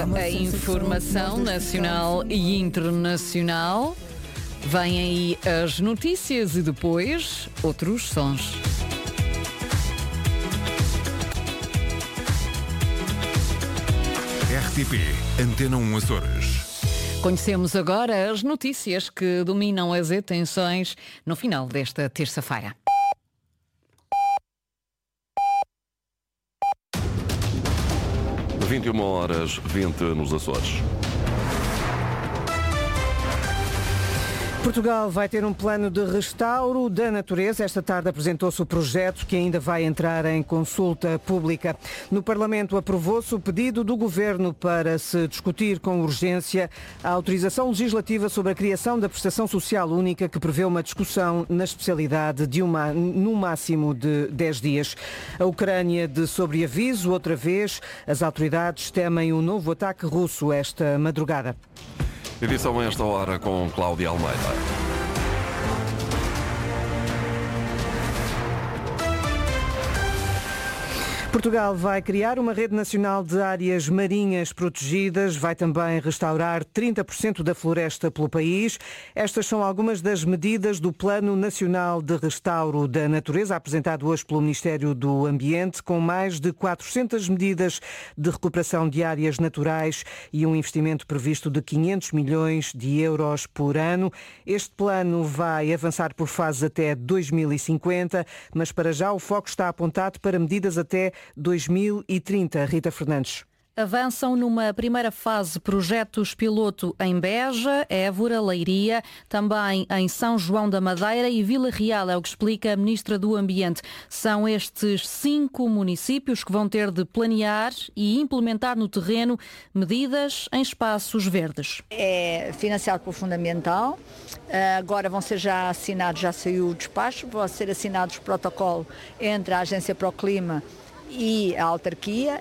a informação nacional e internacional. Vêm aí as notícias e depois outros sons. RTP Antena 1 Açores. Conhecemos agora as notícias que dominam as atenções no final desta terça-feira. 21h20 nos Açores. Portugal vai ter um plano de restauro da natureza. Esta tarde apresentou-se o projeto que ainda vai entrar em consulta pública. No Parlamento aprovou-se o pedido do Governo para se discutir com urgência a autorização legislativa sobre a criação da prestação social única que prevê uma discussão na especialidade no máximo de 10 dias. A Ucrânia de sobreaviso, outra vez, as autoridades temem um novo ataque russo esta madrugada. Edição a esta hora com Cláudia Almeida. Portugal vai criar uma rede nacional de áreas marinhas protegidas, vai também restaurar 30% da floresta pelo país. Estas são algumas das medidas do Plano Nacional de Restauro da Natureza, apresentado hoje pelo Ministério do Ambiente, com mais de 400 medidas de recuperação de áreas naturais e um investimento previsto de 500 milhões de euros por ano. Este plano vai avançar por fases até 2050, mas para já o foco está apontado para medidas até 2030. Rita Fernandes. Avançam numa primeira fase projetos piloto em Beja, Évora, Leiria, também em São João da Madeira e Vila Real, é o que explica a Ministra do Ambiente. São estes 5 municípios que vão ter de planear e implementar no terreno medidas em espaços verdes. É financiado pelo Fundamental, agora vão ser já assinados, já saiu o despacho, vão ser assinados o protocolo entre a Agência para o Clima e a autarquia.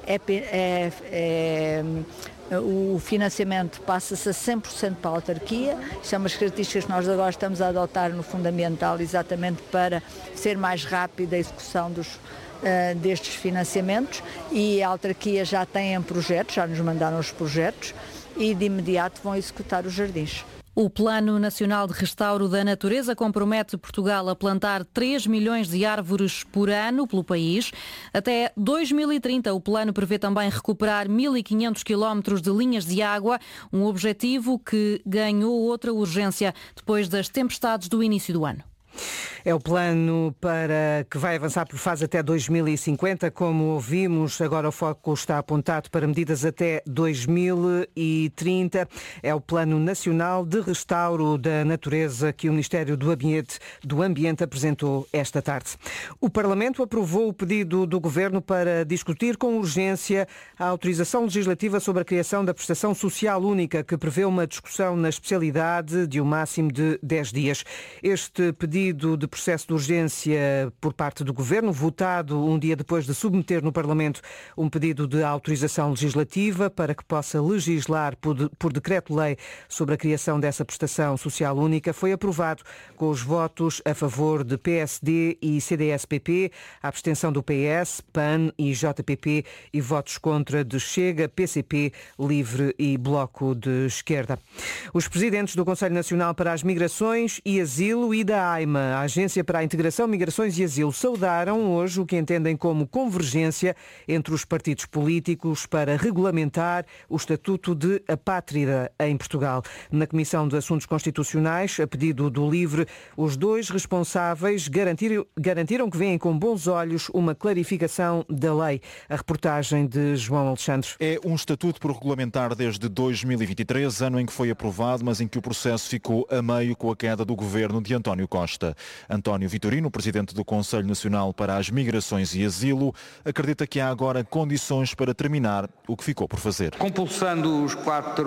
O financiamento passa-se a 100% para a autarquia. Isto é umas características que nós agora estamos a adotar no Fundamental, exatamente para ser mais rápida a execução destes financiamentos, e a autarquia já tem projetos, já nos mandaram os projetos e de imediato vão executar os jardins. O Plano Nacional de Restauro da Natureza compromete Portugal a plantar 3 milhões de árvores por ano pelo país. Até 2030, o plano prevê também recuperar 1.500 quilómetros de linhas de água, um objetivo que ganhou outra urgência depois das tempestades do início do ano. É o plano para que vai avançar por fase até 2050. Como ouvimos, agora o foco está apontado para medidas até 2030. É o Plano Nacional de Restauro da Natureza que o Ministério do Ambiente apresentou esta tarde. O Parlamento aprovou o pedido do Governo para discutir com urgência a autorização legislativa sobre a criação da prestação social única que prevê uma discussão na especialidade de um máximo de 10 dias. Este pedido de processo de urgência por parte do Governo, votado um dia depois de submeter no Parlamento um pedido de autorização legislativa para que possa legislar por decreto-lei sobre a criação dessa prestação social única, foi aprovado com os votos a favor de PSD e CDS-PP, a abstenção do PS, PAN e JPP e votos contra de Chega, PCP, Livre e Bloco de Esquerda. Os presidentes do Conselho Nacional para as Migrações e Asilo e da AIMA, a Agência para a Integração, Migrações e Asilo, saudaram hoje o que entendem como convergência entre os partidos políticos para regulamentar o estatuto de apátrida em Portugal. Na Comissão de Assuntos Constitucionais, a pedido do LIVRE, os dois responsáveis garantiram que veem com bons olhos uma clarificação da lei. A reportagem de João Alexandre. É um estatuto por regulamentar desde 2023, ano em que foi aprovado, mas em que o processo ficou a meio com a queda do governo de António Costa. António Vitorino, presidente do Conselho Nacional para as Migrações e Asilo, acredita que há agora condições para terminar o que ficou por fazer. Compulsando os 4